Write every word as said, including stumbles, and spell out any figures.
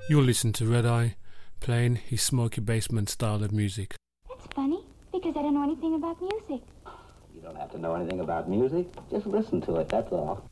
You'll listen to Red Eye playing his Smoky Basement style of music. That's funny, because I don't know anything about music. You don't have to know anything about music. Just listen to it, that's all.